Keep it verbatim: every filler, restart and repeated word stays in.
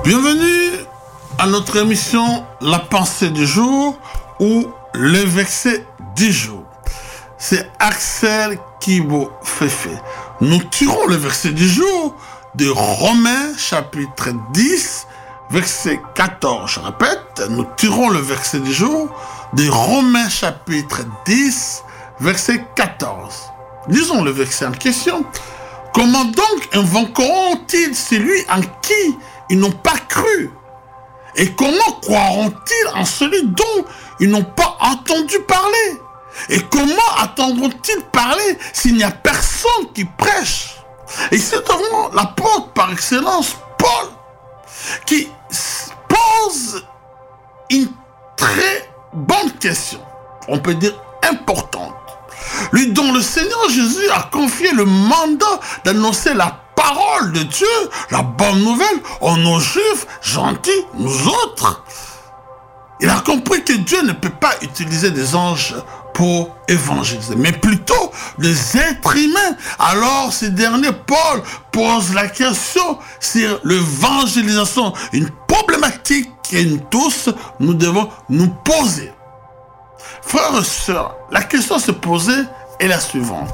Bienvenue à notre émission La pensée du jour ou le verset du jour. C'est Axel Kibo Fefe. Nous tirons le verset du jour de Romains chapitre dix, verset quatorze. Je répète, nous tirons le verset du jour de Romains chapitre dix, verset quatorze. Lisons le verset en question. Comment donc invoqueront-ils celui en qui ils n'ont pas cru? Et comment croiront-ils en celui dont ils n'ont pas entendu parler? Et comment attendront-ils parler s'il n'y a personne qui prêche? Et c'est vraiment l'apôtre par excellence, Paul, qui pose une très bonne question, on peut dire importante. Lui dont le Seigneur Jésus a confié le mandat d'annoncer la parole de Dieu, la bonne nouvelle, aux nos juifs gentils, nous autres. Il a compris que Dieu ne peut pas utiliser des anges pour évangéliser, mais plutôt des êtres humains. Alors, ces derniers, Paul pose la question sur l'évangélisation, une problématique que nous tous, nous devons nous poser. Frères et sœurs, la question à se poser est la suivante.